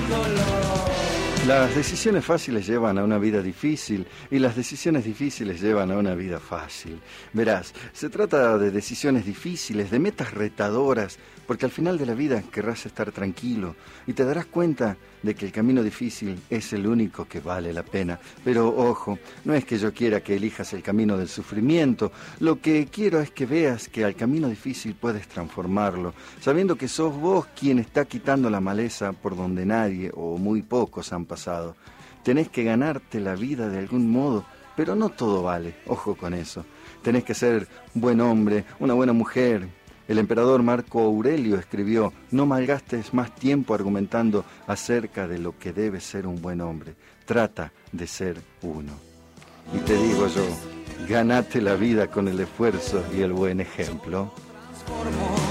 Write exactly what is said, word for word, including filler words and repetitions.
Las decisiones fáciles llevan a una vida difícil y las decisiones difíciles llevan a una vida fácil. Verás, se trata de decisiones difíciles, de metas retadoras, porque al final de la vida querrás estar tranquilo y te darás cuenta de que el camino difícil es el único que vale la pena. Pero ojo, no es que yo quiera que elijas el camino del sufrimiento, lo que quiero es que veas que al camino difícil puedes transformarlo, sabiendo que sos vos quien está quitando la maleza por donde nadie o muy pocos han pasado. Tenés que ganarte la vida de algún modo, pero no todo vale, ojo con eso. Tenés que ser un buen hombre, una buena mujer. El emperador Marco Aurelio escribió: no malgastes más tiempo argumentando acerca de lo que debe ser un buen hombre. Trata de ser uno. Y te digo yo, ganate la vida con el esfuerzo y el buen ejemplo.